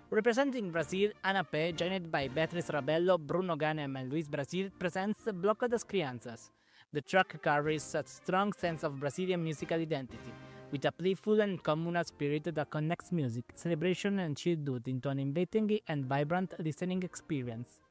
Representing Brazil, Ana P, joined by Beatriz Rabello, Bruno Ganem, and Luis Brazil, presents Bloco das Crianças. The track carries a strong sense of Brazilian musical identity, with a playful and communal spirit that connects music, celebration, and childhood into an inviting and vibrant listening experience.